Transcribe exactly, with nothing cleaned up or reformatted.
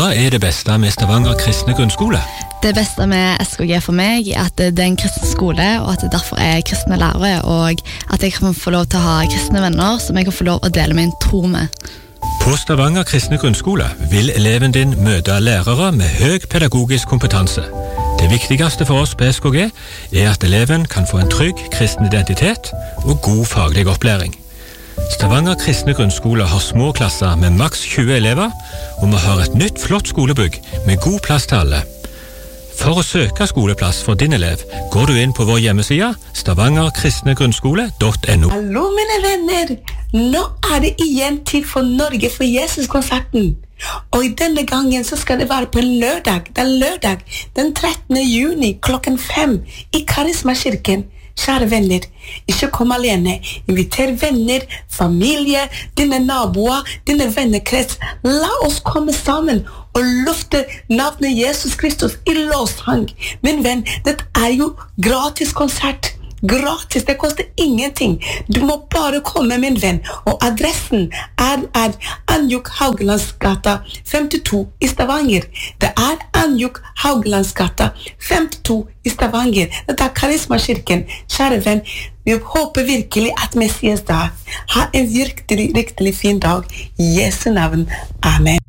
Hva er det beste med Stavanger kristne grunnskole? Det beste med S K G for meg er at det er en kristen skole, og at det derfor er kristne lærere, og at jeg kan få lov til å ha kristne venner som jeg kan få lov å dele min tro med. På Stavanger kristne grunnskole vil eleven din møte lærere med høy pedagogisk kompetanse. Det viktigste for oss på S K G er at eleven kan få en trygg kristen identitet og god faglig opplæring. Stavanger kristne grunnskole har små klasser med maks tjue elever, og vi har et nytt flott skolebygg med god plass til alle. For å søke skoleplass for din elev, går du inn på vår hjemmeside stavanger kristne grunnskole punktum no. Hallo mine venner, nå er det igjen tid for Norge for Jesus-konserten. Og i denne gangen så skal det være på en lørdag, det er lørdag, den trettende juni klokken fem i Karisma-kirken. Kjære venner, ikke kom alene. Inviter venner, familie, dine naboer, dine vennekrets. La oss komme sammen og lufte navnet Jesus Kristus i lovsang. Min venn, det er jo gratis konsert. Gratis, det koster ingenting. Du må bare komme, min venn. Og adressen er, er Anjuk Hauglandsgata femtito i Stavanger. Det er Anjuk Hauglandsgata femtito i Stavanger. Det er Karisma-kirken. Kjære venn, vi håper virkelig at vi ses da. Ha en virkelig, virkelig fin dag. I Jesu navn. Amen.